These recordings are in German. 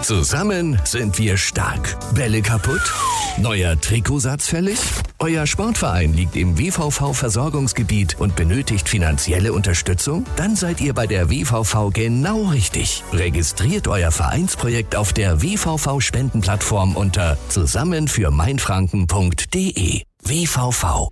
Zusammen sind wir stark. Bälle kaputt? Neuer Trikotsatz fällig? Euer Sportverein liegt im WVV-Versorgungsgebiet und benötigt finanzielle Unterstützung? Dann seid ihr bei der WVV genau richtig. Registriert euer Vereinsprojekt auf der WVV-Spendenplattform unter zusammenfürmainfranken.de. WVV.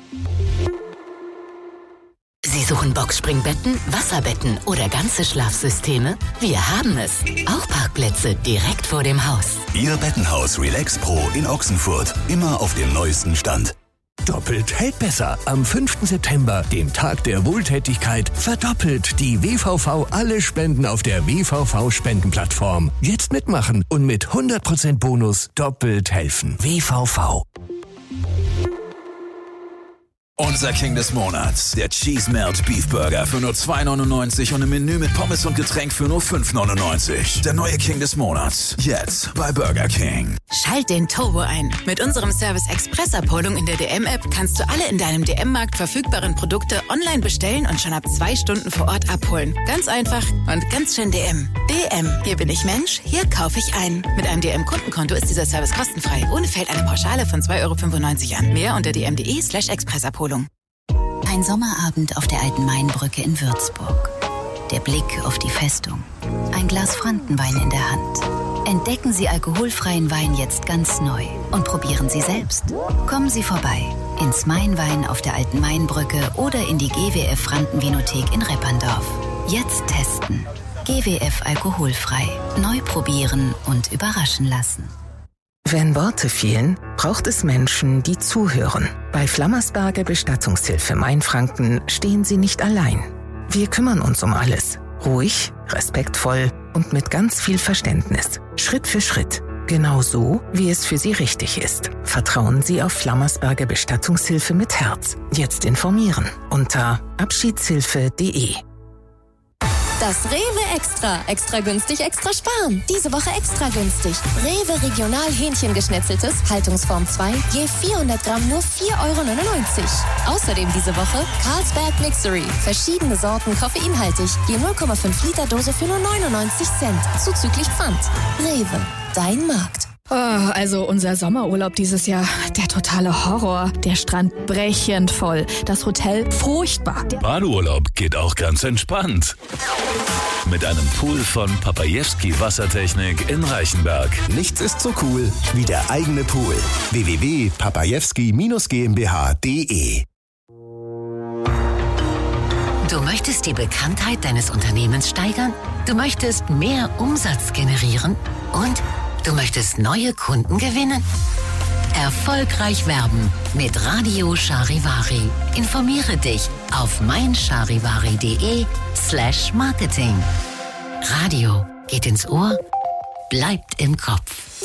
Sie suchen Boxspringbetten, Wasserbetten oder ganze Schlafsysteme? Wir haben es. Auch Parkplätze direkt vor dem Haus. Ihr Bettenhaus Relax Pro in Ochsenfurt. Immer auf dem neuesten Stand. Doppelt hält besser. Am 5. September, dem Tag der Wohltätigkeit, verdoppelt die WVV alle Spenden auf der WVV-Spendenplattform. Jetzt mitmachen und mit 100% Bonus doppelt helfen. WVV. Unser King des Monats, der Cheese Melt Beef Burger für nur 2,99 und im Menü mit Pommes und Getränk für nur 5,99. Der neue King des Monats, jetzt bei Burger King. Schalt den Turbo ein. Mit unserem Service Express-Abholung in der DM-App kannst du alle in deinem DM-Markt verfügbaren Produkte online bestellen und schon ab 2 Stunden vor Ort abholen. Ganz einfach und ganz schön DM. DM, hier bin ich Mensch, hier kaufe ich ein. Mit einem DM-Kundenkonto ist dieser Service kostenfrei. Ohne fällt eine Pauschale von 2,95 € an. Mehr unter dm.de/Expressabholung. Ein Sommerabend auf der alten Mainbrücke in Würzburg. Der Blick auf die Festung. Ein Glas Frankenwein in der Hand. Entdecken Sie alkoholfreien Wein jetzt ganz neu und probieren Sie selbst. Kommen Sie vorbei ins Mainwein auf der alten Mainbrücke oder in die GWF Frankenvinothek in Repperndorf. Jetzt testen. GWF alkoholfrei. Neu probieren und überraschen lassen. Wenn Worte fehlen, braucht es Menschen, die zuhören. Bei Flammersberger Bestattungshilfe Mainfranken stehen Sie nicht allein. Wir kümmern uns um alles. Ruhig, respektvoll und mit ganz viel Verständnis. Schritt für Schritt. Genau so, wie es für Sie richtig ist. Vertrauen Sie auf Flammersberger Bestattungshilfe mit Herz. Jetzt informieren unter abschiedshilfe.de. Das Rewe Extra. Extra günstig, extra sparen. Diese Woche extra günstig. Rewe Regional Hähnchengeschnetzeltes, Haltungsform 2, je 400 Gramm nur 4,99 €. Außerdem diese Woche Carlsberg Mixery. Verschiedene Sorten koffeinhaltig. Je 0,5 Liter Dose für nur 99 Cent. Zuzüglich Pfand. Rewe. Dein Markt. Oh, also unser Sommerurlaub dieses Jahr, der totale Horror. Der Strand brechend voll, das Hotel furchtbar. Badeurlaub geht auch ganz entspannt. Mit einem Pool von Papajewski Wassertechnik in Reichenberg. Nichts ist so cool wie der eigene Pool. www.papajewski-GmbH.de. Du möchtest die Bekanntheit deines Unternehmens steigern? Du möchtest mehr Umsatz generieren? Und du möchtest neue Kunden gewinnen? Erfolgreich werben mit Radio Charivari. Informiere dich auf meincharivari.de/Marketing. Radio geht ins Ohr, bleibt im Kopf.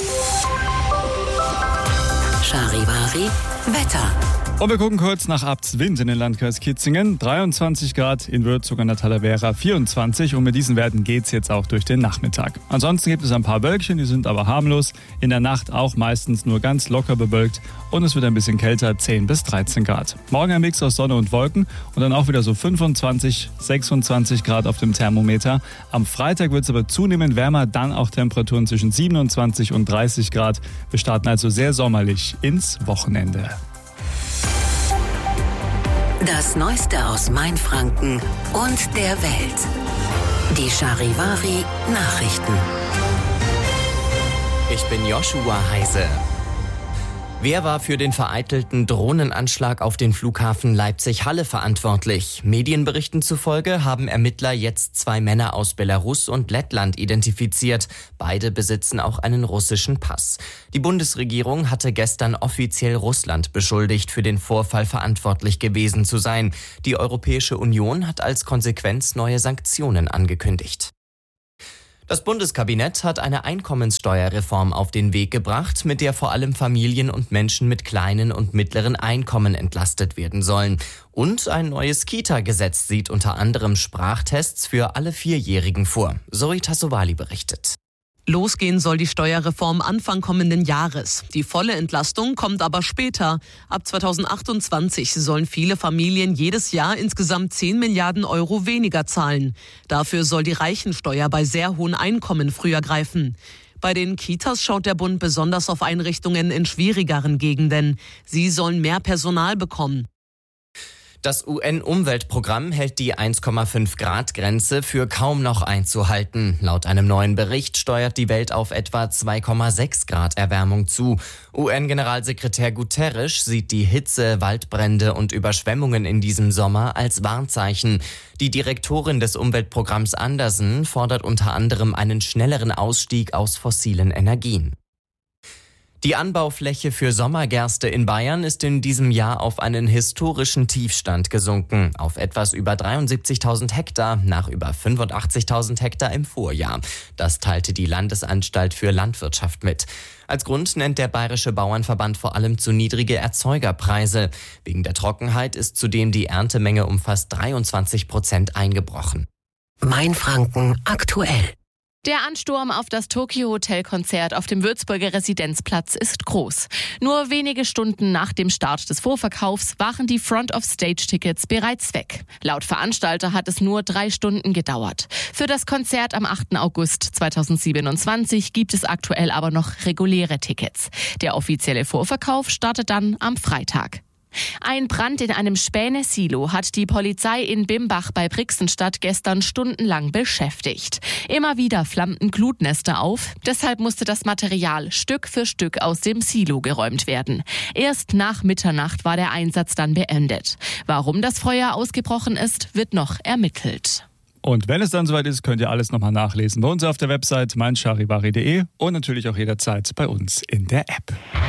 Charivari Wetter. Und wir gucken kurz nach Abtswind in den Landkreis Kitzingen. 23 Grad, in Würzburg an der Talavera 24. Und mit diesen Werten geht's jetzt auch durch den Nachmittag. Ansonsten gibt es ein paar Wölkchen, die sind aber harmlos. In der Nacht auch meistens nur ganz locker bewölkt. Und es wird ein bisschen kälter, 10 bis 13 Grad. Morgen ein Mix aus Sonne und Wolken und dann auch wieder so 25, 26 Grad auf dem Thermometer. Am Freitag wird es aber zunehmend wärmer, dann auch Temperaturen zwischen 27 und 30 Grad. Wir starten also sehr sommerlich ins Wochenende. Das Neueste aus Mainfranken und der Welt. Die Charivari Nachrichten. Ich bin Joshua Heise. Wer war für den vereitelten Drohnenanschlag auf den Flughafen Leipzig-Halle verantwortlich? Medienberichten zufolge haben Ermittler jetzt 2 Männer aus Belarus und Lettland identifiziert. Beide besitzen auch einen russischen Pass. Die Bundesregierung hatte gestern offiziell Russland beschuldigt, für den Vorfall verantwortlich gewesen zu sein. Die Europäische Union hat als Konsequenz neue Sanktionen angekündigt. Das Bundeskabinett hat eine Einkommenssteuerreform auf den Weg gebracht, mit der vor allem Familien und Menschen mit kleinen und mittleren Einkommen entlastet werden sollen. Und ein neues Kita-Gesetz sieht unter anderem Sprachtests für alle 4-Jährigen vor. Zoe Tassovali berichtet. Losgehen soll die Steuerreform Anfang kommenden Jahres. Die volle Entlastung kommt aber später. Ab 2028 sollen viele Familien jedes Jahr insgesamt 10 Milliarden Euro weniger zahlen. Dafür soll die Reichensteuer bei sehr hohen Einkommen früher greifen. Bei den Kitas schaut der Bund besonders auf Einrichtungen in schwierigeren Gegenden. Sie sollen mehr Personal bekommen. Das UN-Umweltprogramm hält die 1,5-Grad-Grenze für kaum noch einzuhalten. Laut einem neuen Bericht steuert die Welt auf etwa 2,6 Grad Erwärmung zu. UN-Generalsekretär Guterres sieht die Hitze, Waldbrände und Überschwemmungen in diesem Sommer als Warnzeichen. Die Direktorin des Umweltprogramms Andersen fordert unter anderem einen schnelleren Ausstieg aus fossilen Energien. Die Anbaufläche für Sommergerste in Bayern ist in diesem Jahr auf einen historischen Tiefstand gesunken, auf etwas über 73.000 Hektar nach über 85.000 Hektar im Vorjahr. Das teilte die Landesanstalt für Landwirtschaft mit. Als Grund nennt der Bayerische Bauernverband vor allem zu niedrige Erzeugerpreise. Wegen der Trockenheit ist zudem die Erntemenge um fast 23% eingebrochen. Mainfranken aktuell. Der Ansturm auf das Tokyo-Hotel-Konzert auf dem Würzburger Residenzplatz ist groß. Nur wenige Stunden nach dem Start des Vorverkaufs waren die Front-of-Stage-Tickets bereits weg. Laut Veranstalter hat es nur 3 Stunden gedauert. Für das Konzert am 8. August 2027 gibt es aktuell aber noch reguläre Tickets. Der offizielle Vorverkauf startet dann am Freitag. Ein Brand in einem Späne-Silo hat die Polizei in Bimbach bei Brixenstadt gestern stundenlang beschäftigt. Immer wieder flammten Glutnester auf, deshalb musste das Material Stück für Stück aus dem Silo geräumt werden. Erst nach Mitternacht war der Einsatz dann beendet. Warum das Feuer ausgebrochen ist, wird noch ermittelt. Und wenn es dann soweit ist, könnt ihr alles nochmal nachlesen bei uns auf der Website meincharivari.de und natürlich auch jederzeit bei uns in der App.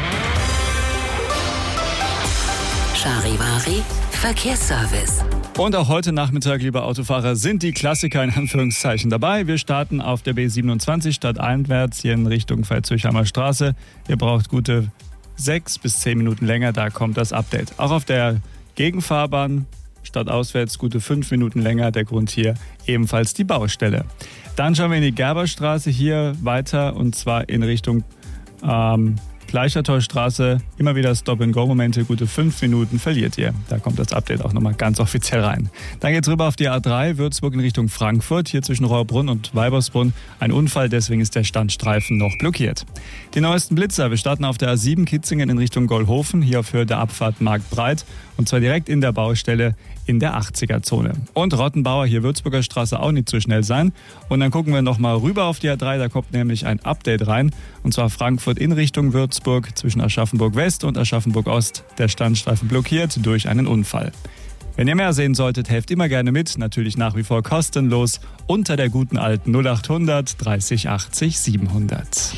Charivari Verkehrsservice. Und auch heute Nachmittag, liebe Autofahrer, sind die Klassiker in Anführungszeichen dabei. Wir starten auf der B27 stadteinwärts hier in Richtung Veitshöchheimer Straße. Ihr braucht gute 6 bis 10 Minuten länger, da kommt das Update. Auch auf der Gegenfahrbahn stadtauswärts gute 5 Minuten länger. Der Grund hier ebenfalls die Baustelle. Dann schauen wir in die Gerberstraße hier weiter und zwar in Richtung Fleischertorstraße, immer wieder Stop-and-Go-Momente, gute 5 Minuten verliert ihr. Da kommt das Update auch nochmal ganz offiziell rein. Dann geht's rüber auf die A3, Würzburg in Richtung Frankfurt, hier zwischen Rohrbrunn und Weibersbrunn. Ein Unfall, deswegen ist der Standstreifen noch blockiert. Die neuesten Blitzer, wir starten auf der A7 Kitzingen in Richtung Gollhofen, hier auf Höhe der Abfahrt Marktbreit und zwar direkt in der Baustelle in der 80er-Zone. Und Rottenbauer, hier Würzburger Straße, auch nicht zu schnell sein. Und dann gucken wir nochmal rüber auf die A3, da kommt nämlich ein Update rein. Und zwar Frankfurt in Richtung Würzburg, zwischen Aschaffenburg West und Aschaffenburg Ost. Der Standstreifen blockiert durch einen Unfall. Wenn ihr mehr sehen solltet, helft immer gerne mit. Natürlich nach wie vor kostenlos unter der guten alten 0800 30 80 700.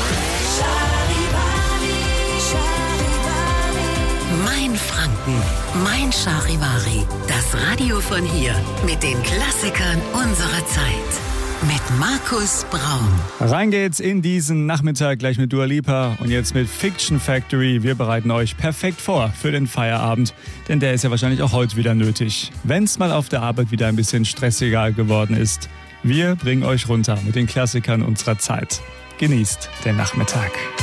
Mainfranken, Mein Charivari. Das Radio von hier mit den Klassikern unserer Zeit. Mit Markus Braun. Rein geht's in diesen Nachmittag gleich mit Dua Lipa und jetzt mit Fiction Factory. Wir bereiten euch perfekt vor für den Feierabend, denn der ist ja wahrscheinlich auch heute wieder nötig. Wenn's mal auf der Arbeit wieder ein bisschen stressiger geworden ist, wir bringen euch runter mit den Klassikern unserer Zeit. Genießt den Nachmittag.